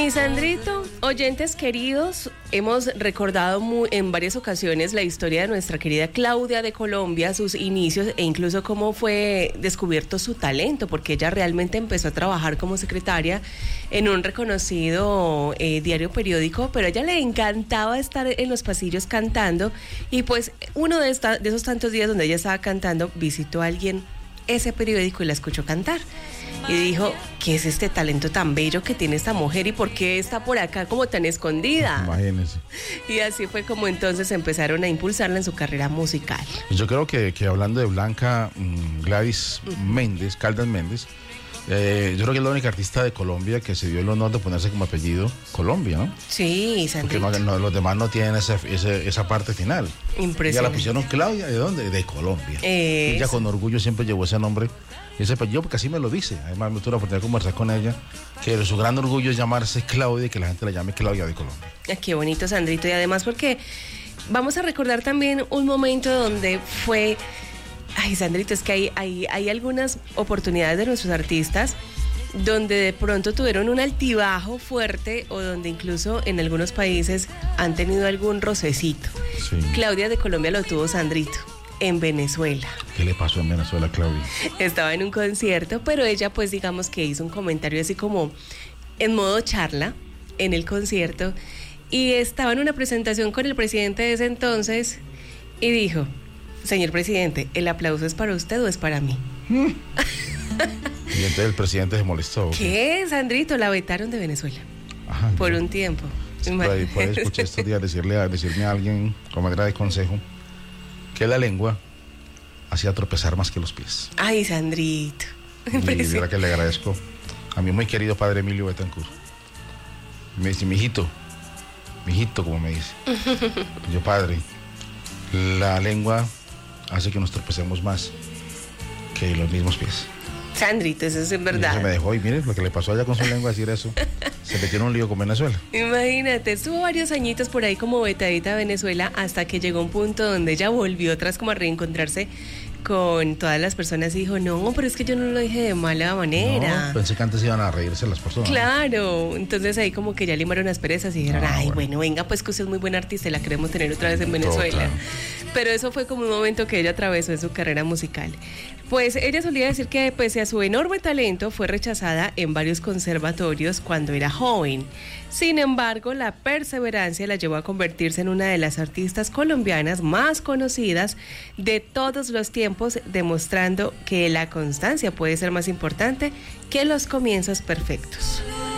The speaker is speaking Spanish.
Mi Sandrito, oyentes queridos, hemos recordado en varias ocasiones la historia de nuestra querida Claudia de Colombia, sus inicios e incluso cómo fue descubierto su talento, porque ella realmente empezó a trabajar como secretaria en un reconocido diario periódico, pero a ella le encantaba estar en los pasillos cantando y pues uno de esos tantos días donde ella estaba cantando visitó a alguien ese periódico y la escuchó cantar. Y dijo, ¿qué es este talento tan bello que tiene esta mujer y por qué está por acá como tan escondida? Imagínense. Y así fue como entonces empezaron a impulsarla en su carrera musical. Yo creo que hablando de Blanca Gladys Méndez, Caldas Méndez, yo creo que es la única artista de Colombia que se dio el honor de ponerse como apellido Colombia, ¿no? Sí, Sandrito. Porque los demás no tienen esa parte final. Impresionante. Ya la pusieron Claudia, ¿de dónde? De Colombia. Ella con orgullo siempre llevó ese nombre. Ese apellido, porque así me lo dice. Además, me tuve la oportunidad de conversar con ella, que su gran orgullo es llamarse Claudia y que la gente la llame Claudia de Colombia. Qué bonito, Sandrito. Y además porque vamos a recordar también un momento donde fue... Ay, Sandrito, es que hay algunas oportunidades de nuestros artistas donde de pronto tuvieron un altibajo fuerte o donde incluso en algunos países han tenido algún rocecito. Sí. Claudia de Colombia lo tuvo, Sandrito, en Venezuela. ¿Qué le pasó en Venezuela, Claudia? Estaba en un concierto, pero ella pues digamos que hizo un comentario así como en modo charla en el concierto y estaba en una presentación con el presidente de ese entonces y dijo: señor presidente, ¿el aplauso es para usted o es para mí? Y entonces el presidente se molestó. ¿Qué, Sandrito? La vetaron de Venezuela. Ajá, por un tiempo. Por ahí escuché estos días decirme a alguien, como manera de consejo, que la lengua hacía tropezar más que los pies. Ay, Sandrito. Y mira que le agradezco a mi muy querido padre Emilio Betancourt. Me dice, mijito, como me dice. Yo, padre, la lengua hace que nos tropecemos más que los mismos pies. Sandrito, eso es en verdad. Y se me dejó, y miren lo que le pasó allá con su lengua, decir eso. Se metió en un lío con Venezuela. Imagínate, estuvo varios añitos por ahí como vetadita a Venezuela hasta que llegó un punto donde ella volvió atrás como a reencontrarse con todas las personas y dijo, no, pero es que yo no lo dije de mala manera. No, pensé que antes iban a reírse las personas. Claro, entonces ahí como que ya limaron las perezas y dijeron, bueno, venga, pues que usted es muy buen artista y la queremos tener otra vez en Venezuela. Total. Pero eso fue como un momento que ella atravesó en su carrera musical. Pues ella solía decir que pese a su enorme talento fue rechazada en varios conservatorios cuando era joven. Sin embargo, la perseverancia la llevó a convertirse en una de las artistas colombianas más conocidas de todos los tiempos, demostrando que la constancia puede ser más importante que los comienzos perfectos.